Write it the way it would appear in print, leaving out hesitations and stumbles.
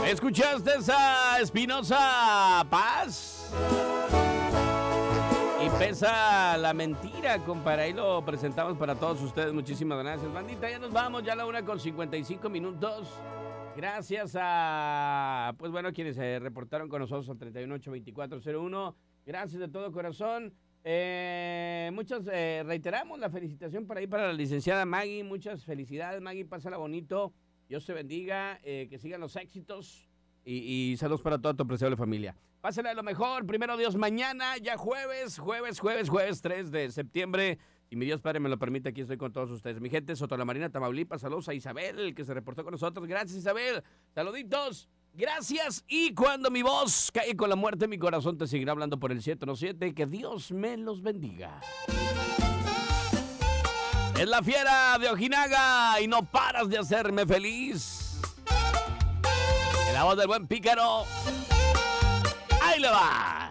¿Escuchaste a Espinosa Paz? Y pesa la mentira, compadre. Ahí lo presentamos para todos ustedes. Muchísimas gracias, bandita. Ya nos vamos, ya la 1:55. Gracias a, pues bueno, quienes se reportaron con nosotros al 318-2401. Gracias de todo corazón. Reiteramos la felicitación para la licenciada Maggie. Muchas felicidades, Maggie. Pásala bonito. Dios te bendiga. Que sigan los éxitos. Y saludos para toda tu apreciable familia. Pásenla de lo mejor. Primero Dios, mañana, ya jueves 3 de septiembre. Si mi Dios Padre me lo permite, aquí estoy con todos ustedes. Mi gente, Soto la Marina, Tamaulipas. Saludos a Isabel, que se reportó con nosotros. Gracias, Isabel. Saluditos. Gracias. Y cuando mi voz cae con la muerte, mi corazón te seguirá hablando por el 717. Que Dios me los bendiga. Es la fiera de Ojinaga y no paras de hacerme feliz. En la voz del buen pícaro. ¡Ahí le va!